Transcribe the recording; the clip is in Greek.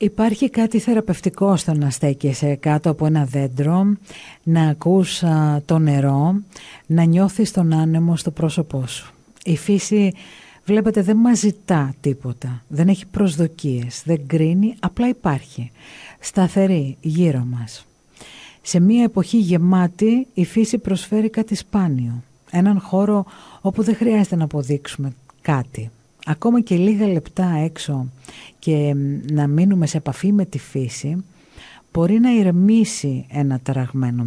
Υπάρχει κάτι θεραπευτικό στο να στέκεσαι κάτω από ένα δέντρο, να ακούς το νερό, να νιώθεις τον άνεμο στο πρόσωπό σου. Η φύση, βλέπετε, δεν μας ζητά τίποτα, δεν έχει προσδοκίες, δεν κρίνει, απλά υπάρχει, σταθερή γύρω μας. Σε μια εποχή γεμάτη, η φύση προσφέρει κάτι σπάνιο, έναν χώρο όπου δεν χρειάζεται να αποδείξουμε κάτι. Ακόμα και λίγα λεπτά έξω και να μείνουμε σε επαφή με τη φύση μπορεί να ηρεμήσει ένα ταραγμένο